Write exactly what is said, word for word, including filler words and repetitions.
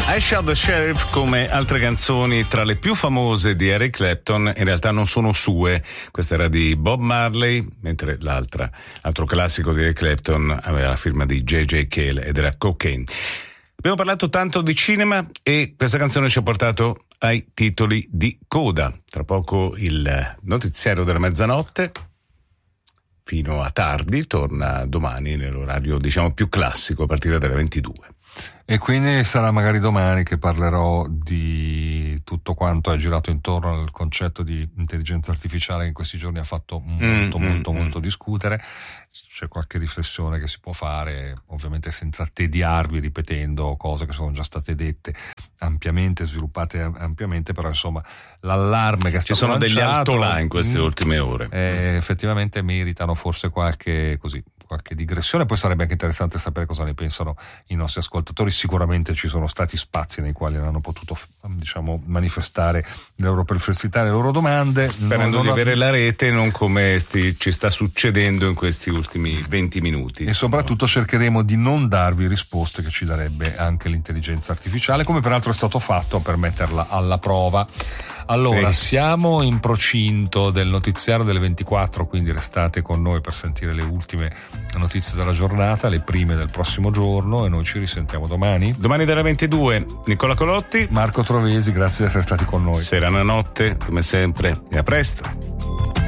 I Shot the Sheriff, come altre canzoni tra le più famose di Eric Clapton, in realtà non sono sue. Questa era di Bob Marley, mentre l'altra, l'altro classico di Eric Clapton aveva la firma di J J Cale ed era Cocaine. Abbiamo parlato tanto di cinema e questa canzone ci ha portato ai titoli di coda. Tra poco il notiziario della mezzanotte, fino a tardi, torna domani nell'orario diciamo più classico a partire dalle ventidue. E quindi sarà magari domani che parlerò di tutto quanto è girato intorno al concetto di intelligenza artificiale che in questi giorni ha fatto molto mm, molto mm, molto mm. discutere. C'è qualche riflessione che si può fare, ovviamente senza tediarvi ripetendo cose che sono già state dette ampiamente, sviluppate ampiamente, però insomma l'allarme che è stato ci sono lanciato, degli altolà in queste mh, ultime ore eh, effettivamente meritano forse qualche così qualche digressione. Poi sarebbe anche interessante sapere cosa ne pensano i nostri ascoltatori. Sicuramente ci sono stati spazi nei quali hanno potuto diciamo manifestare le loro perplessità, le loro domande, sperando non, di non avere la rete, non come sti, ci sta succedendo in questi ultimi venti minuti. E soprattutto cercheremo di non darvi risposte che ci darebbe anche l'intelligenza artificiale, come peraltro è stato fatto per metterla alla prova. Allora, sì. Siamo in procinto del notiziario delle ventiquattro, quindi restate con noi per sentire le ultime notizie della giornata, le prime del prossimo giorno, e noi ci risentiamo domani. Domani dalle ventidue, Nicola Colotti, Marco Trovesi, grazie di essere stati con noi. Serana notte, come sempre, e a presto.